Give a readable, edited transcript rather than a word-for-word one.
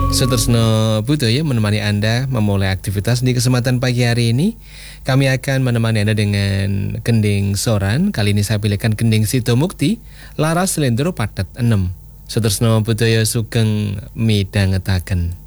Sutresno Budaya menemani Anda memulai aktivitas di kesempatan pagi hari ini. Kami akan menemani Anda dengan Gending Soran. Kali ini saya pilihkan Gending Sido Mukti, Laras Slendro Patet 6. Sutresno Budaya sugeng midhangetaken.